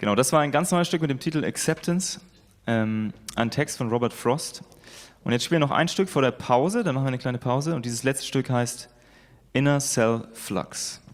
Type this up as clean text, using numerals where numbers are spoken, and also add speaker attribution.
Speaker 1: Genau, das war ein ganz neues Stück mit dem Titel Acceptance, ein Text von Robert Frost. Und jetzt spielen wir noch ein Stück vor der Pause, dann machen wir eine kleine Pause und dieses letzte Stück heißt Inner Cell Flux.